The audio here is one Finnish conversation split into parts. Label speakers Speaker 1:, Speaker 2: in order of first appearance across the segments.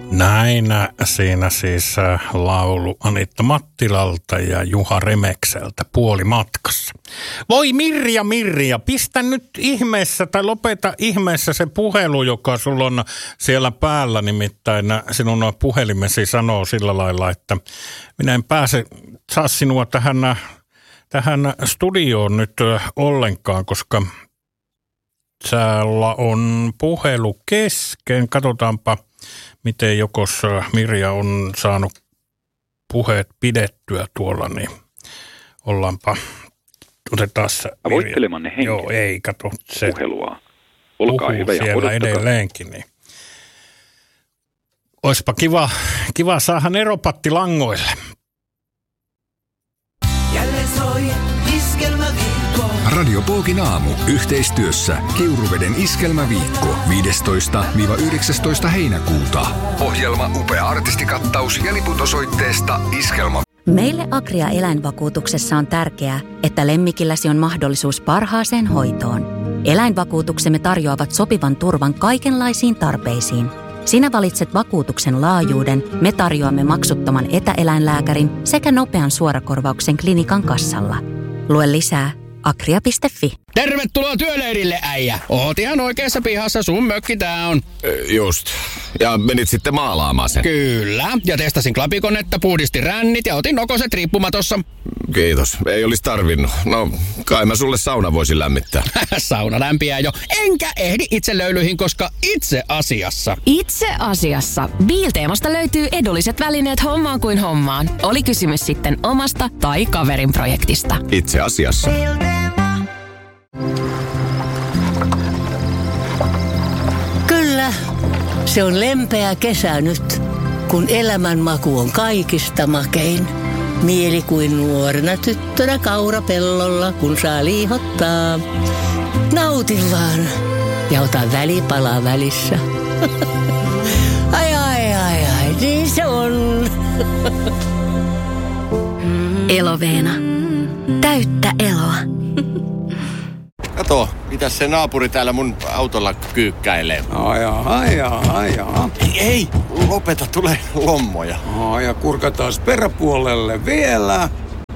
Speaker 1: Näin siinä siis laulu Anitta Mattilalta ja Juha Remekseltä Puolimatkassa. Voi Mirja, pistä nyt ihmeessä tai lopeta ihmeessä se puhelu, joka sulla on siellä päällä. Nimittäin sinun puhelimesi sanoo sillä lailla, että minä en saa sinua tähän studioon nyt ollenkaan, koska täällä on puhelu kesken. Katsotaanpa, miten jokos Mirja on saanut puheet pidettyä tuolla, niin otetaan se
Speaker 2: Tavoittelemanne henkilö.
Speaker 1: Joo, ei, kato se.
Speaker 2: Puhelua. Olkaa hyvä ja
Speaker 1: siellä
Speaker 2: odottakaa.
Speaker 1: edelleenkin, niin. Oispa kiva saada Neropatti langoille.
Speaker 3: Jälleen soi Iskelmäviikko.
Speaker 4: Radio Pookin aamu yhteistyössä Kiuruveden Iskelmäviikko 15-19 heinäkuuta. Ohjelma upea artistikattaus ja liput osoitteesta Iskelma.
Speaker 5: Meille Agria eläinvakuutuksessa on tärkeää, että lemmikilläsi on mahdollisuus parhaaseen hoitoon. Eläinvakuutuksemme tarjoavat sopivan turvan kaikenlaisiin tarpeisiin. Sinä valitset vakuutuksen laajuuden, me tarjoamme maksuttoman etäeläinlääkärin sekä nopean suorakorvauksen klinikan kassalla. Lue lisää agria.fi.
Speaker 6: Tervetuloa työleirille, äijä. Oot ihan oikeassa pihassa, sun mökki tää on.
Speaker 7: Just. Ja menit sitten maalaamaan sen.
Speaker 6: Kyllä. Ja testasin klapikonetta, puhdistin rännit ja otin nokoset riippumatossa.
Speaker 7: Kiitos. Ei olisi tarvinnut. No, kai mä sulle sauna voisin lämmittää.
Speaker 6: Sauna lämpiää jo. Enkä ehdi itse löylyihin, koska itse asiassa Biilteemasta löytyy edulliset välineet hommaan kuin hommaan. Oli kysymys sitten omasta tai kaverin projektista.
Speaker 7: Itse asiassa.
Speaker 3: Kyllä, se on lempeä kesä nyt, kun elämänmaku on kaikista makein. Mieli kuin nuorena tyttönä kaurapellolla, kun saa liihottaa. Nauti vaan ja ota välipala välissä. Ai, niin se on.
Speaker 5: Eloveena. Täyttä eloa.
Speaker 8: Kato, mitä se naapuri täällä mun autolla kyykkäilee.
Speaker 9: Ajaa.
Speaker 8: Ei, lopeta, tulee lommoja.
Speaker 9: Ja kurkataan peräpuolelle vielä.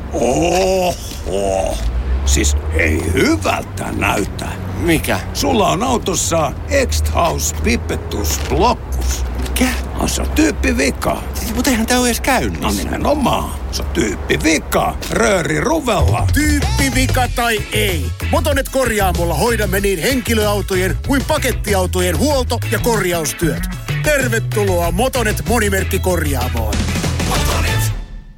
Speaker 9: Oho. Siis ei hyvältä näytä.
Speaker 8: Mikä?
Speaker 9: Sulla on autossa X-House Pipettus Blockus.
Speaker 8: Mikä?
Speaker 9: Se on tyyppivika.
Speaker 8: Mutta eihän tää ole edes käynnissä.
Speaker 9: No nimenomaan. Se on tyyppivika. Rööri ruvella.
Speaker 10: Tyyppivika tai ei. Motonet korjaamolla hoidamme niin henkilöautojen kuin pakettiautojen huolto- ja korjaustyöt. Tervetuloa Motonet -monimerkkikorjaamoon.
Speaker 11: Motonet.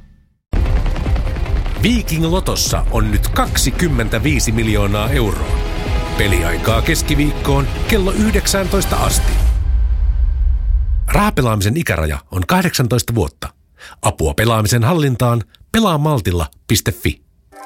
Speaker 11: Viking Lotossa on nyt 25 miljoonaa euroa. Peliaikaa keskiviikkoon kello 19 asti. Rahapelaamisen ikäraja on 18 vuotta. Apua pelaamisen hallintaan pelaamaltilla.fi.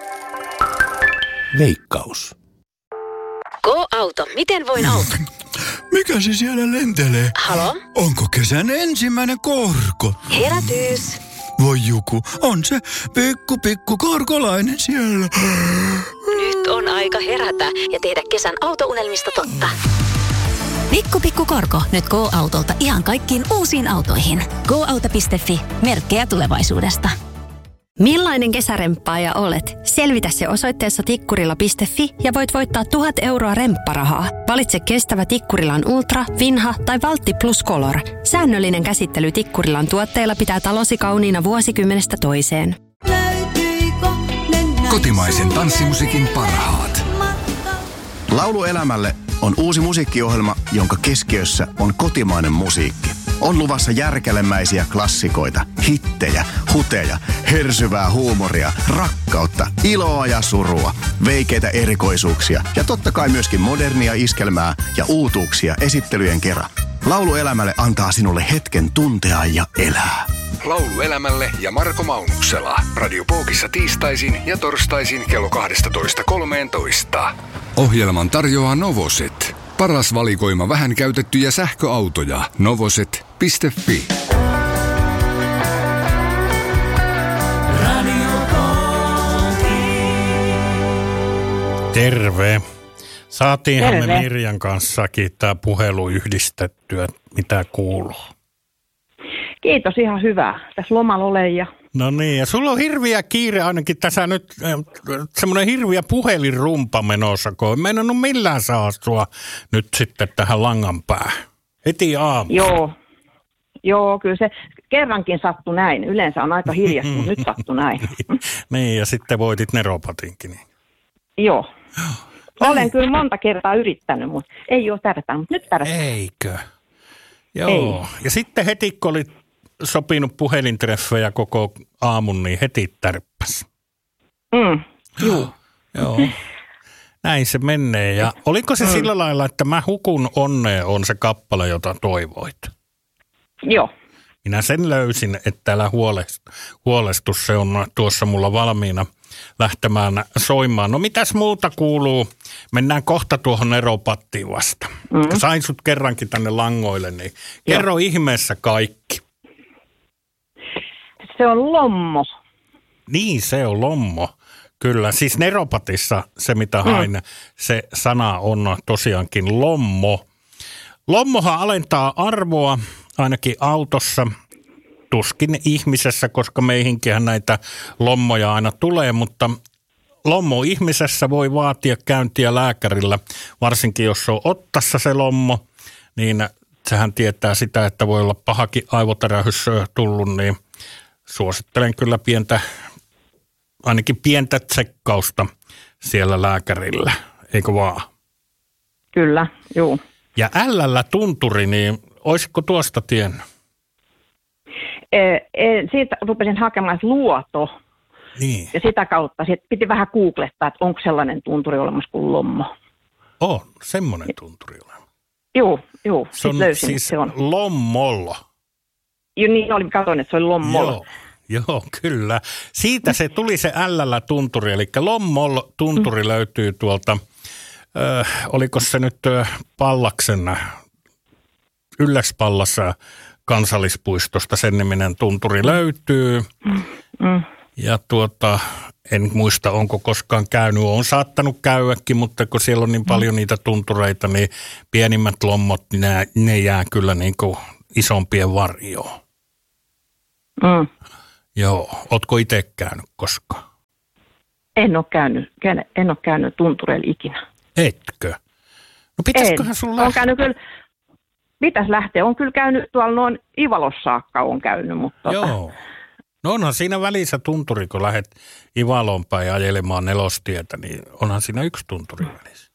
Speaker 11: Veikkaus.
Speaker 5: Go-auto. Miten voin auttaa?
Speaker 12: Mikä se siellä lentelee?
Speaker 5: Halo?
Speaker 12: Onko kesän ensimmäinen korko?
Speaker 5: Herätys.
Speaker 12: Voi Juku, on se pikku korkolainen siellä.
Speaker 5: Nyt on aika herätä ja tehdä kesän autounelmista totta. Pikku korko. Nyt Go-autolta ihan kaikkiin uusiin autoihin. Go-auto.fi. Merkkejä tulevaisuudesta.
Speaker 13: Millainen kesäremppaaja olet? Selvitä se osoitteessa tikkurila.fi ja voit voittaa 1000 euroa rempparahaa. Valitse kestävä Tikkurilan Ultra, Vinha tai Valtti Plus Color. Säännöllinen käsittely Tikkurilan tuotteilla pitää talosi kauniina vuosikymmenestä toiseen.
Speaker 4: Kotimaisen tanssimusiikin parhaat.
Speaker 14: Laulu elämälle on uusi musiikkiohjelma, jonka keskiössä on kotimainen musiikki. On luvassa järkälemäisiä klassikoita, hittejä, huteja, hersyvää huumoria, rakkautta, iloa ja surua, veikeitä erikoisuuksia ja totta kai myöskin modernia iskelmää ja uutuuksia esittelyjen kerran. Laulu elämälle antaa sinulle hetken tuntea ja elää.
Speaker 4: Laulu elämälle ja Marko Maunuksela. Radio Pookissa tiistaisin ja torstaisin kello 12.13. Ohjelman tarjoaa Novoset. Paras valikoima vähän käytettyjä sähköautoja. Novoset.fi.
Speaker 1: Terve. Saatiinhan me Mirjan kanssakin tämä puhelu yhdistettyä. Mitä kuuluu?
Speaker 15: Kiitos, ihan hyvä. Tässä lomalla olen ja...
Speaker 1: No niin, ja sulla on hirviä kiire ainakin tässä nyt, semmoinen hirviä puhelinrumpa menossa, kun en meinannut millään saa sua nyt sitten tähän langan päähän. Heti aamu.
Speaker 15: Joo, kyllä se kerrankin sattui näin. Yleensä on aika hiljasta, mutta nyt sattui näin.
Speaker 1: Niin, ja sitten voitit neropatinkin. Niin.
Speaker 15: Joo. Olen kyllä monta kertaa yrittänyt, mutta ei ole tärkeää, mutta nyt tärkeää.
Speaker 1: Eikö? Joo. Ei. Ja sitten heti, kun olit sopinut puhelintreffejä koko aamun, niin heti tärppäs. Joo. Näin se menee. Ja oliko se sillä lailla, että Mä hukun onneen on se kappale, jota toivoit?
Speaker 15: Joo.
Speaker 1: Minä sen löysin, että älä huolestu, se on tuossa mulla valmiina lähtemään soimaan. No mitäs muuta kuuluu? Mennään kohta tuohon neropattiin vasta. Sain sut kerrankin tänne langoille, niin kerro ihmeessä kaikki.
Speaker 15: Se on lommo.
Speaker 1: Niin, se on lommo. Kyllä, siis neropatissa se mitä hain, se sana on tosiaankin lommo. Lommohan alentaa arvoa ainakin autossa, tuskin ihmisessä, koska meihinkinhän näitä lommoja aina tulee, mutta lommo ihmisessä voi vaatia käyntiä lääkärillä, varsinkin jos on ottassa se lommo, niin sehän tietää sitä, että voi olla pahakin aivotärähys tullut, niin suosittelen kyllä ainakin pientä tsekkausta siellä lääkärillä, eikö vaan?
Speaker 15: Kyllä, juu.
Speaker 1: Ja L:llä tunturi, niin olisiko tuosta tiennyt?
Speaker 15: Siitä rupesin hakemaan luoto.
Speaker 1: Niin.
Speaker 15: Ja sitä kautta piti vähän googlettaa, että onko sellainen tunturi olemassa kuin lommo.
Speaker 1: On, semmoinen tunturi olemassa.
Speaker 15: Joo.
Speaker 1: Se on löysin, siis se on lommollo.
Speaker 15: Joo, niin oli, katsoin, että se oli lommollo.
Speaker 1: Joo, kyllä. Siitä se tuli se L:llä tunturi, eli lommollo tunturi löytyy tuolta, oliko se nyt Pallaksen Ylläspallassa kansallispuistosta, sen niminen tunturi löytyy. Ja en muista, onko koskaan käynyt, on saattanut käydäkin, mutta kun siellä on niin paljon niitä tuntureita, niin pienimmät lommot, ne jää kyllä niin kuin isompien varjoon. Joo, ootko itse käynyt koskaan?
Speaker 15: En ole käynyt tuntureilla ikinä.
Speaker 1: Etkö? No pitäisiköhän sun lähteä?
Speaker 15: On käynyt kyllä, pitäisi lähteä. On kyllä käynyt tuolla noin Ivalossa saakka on käynyt, mutta...
Speaker 1: Joo. No onhan siinä välissä tunturi, kun lähdet Ivaloon päin ajelemaan Nelostietä, niin onhan siinä yksi tunturi välissä.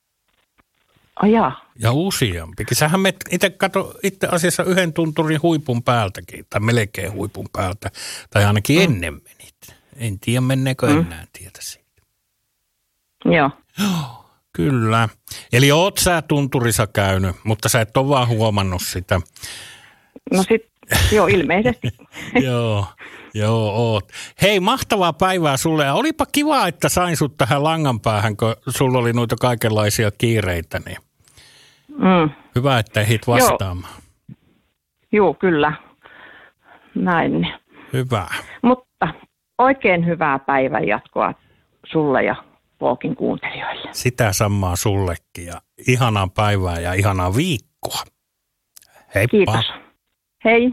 Speaker 1: Ja useampikin. Sähän itse asiassa yhden tunturin huipun päältäkin, tai melkein huipun päältä, tai ainakin ennen menit. En tiedä, menneekö enää tietä siitä.
Speaker 15: Joo.
Speaker 1: Kyllä. Eli oot sä tunturissa käynyt, mutta sä et ole vaan huomannut sitä.
Speaker 15: No joo, ilmeisesti.
Speaker 1: Joo, oot. Hei, mahtavaa päivää sulle. Ja olipa kiva, että sain sut tähän langan päähän, kun sulla oli noita kaikenlaisia kiireitä. Niin. Hyvä, että ehdit vastaamaan.
Speaker 15: Joo, kyllä. Näin.
Speaker 1: Hyvä.
Speaker 15: Mutta oikein hyvää päivän jatkoa sulle ja Pookin kuuntelijoille.
Speaker 1: Sitä samaa sullekin ja ihanaa päivää ja ihanaa viikkoa. Heippa.
Speaker 15: Kiitos. Hei.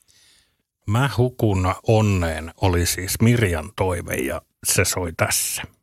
Speaker 1: Mä hukun onneen oli siis Mirjan toive ja se soi tässä.